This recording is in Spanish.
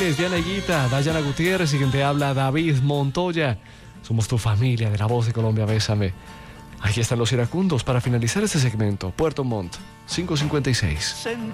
Martínez, Diana Higuita, Dayana Gutiérrez y quien te habla, David Montoya. Somos tu familia de La Voz de Colombia, Bésame. Aquí están los iracundos para finalizar este segmento. Puerto Montt, 556.